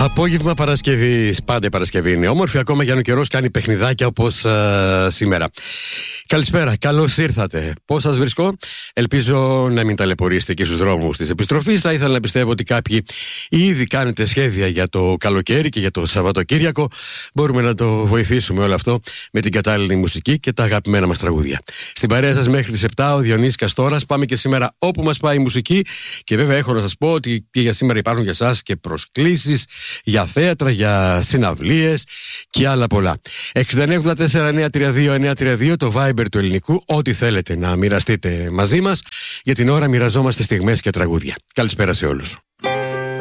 Απόγευμα Παρασκευής. Πάντα Παρασκευή είναι όμορφη, ακόμα για ο καιρός κάνει παιχνιδάκια όπως σήμερα. Καλησπέρα, καλώς ήρθατε. Πώς σας βρισκώ? Ελπίζω να μην ταλαιπωρήσετε και στους δρόμους της επιστροφής. Θα ήθελα να πιστεύω ότι κάποιοι ήδη κάνετε σχέδια για το καλοκαίρι και για το Σαββατοκύριακο. Μπορούμε να το βοηθήσουμε όλο αυτό με την κατάλληλη μουσική και τα αγαπημένα μας τραγούδια. Στην παρέα σας μέχρι τις 7 ο Διονύσης Καστόρας. Πάμε και σήμερα όπου μας πάει η μουσική. Και βέβαια έχω να σας πω ότι και για σήμερα υπάρχουν για σας και προσκλήσεις για θέατρα, για συναυλίες και άλλα πολλά. 6984-932-932 το Viber του ελληνικού, ό,τι θέλετε να μοιραστείτε μαζί μας. Για την ώρα μοιραζόμαστε στιγμές και τραγούδια. Καλησπέρα σε όλους.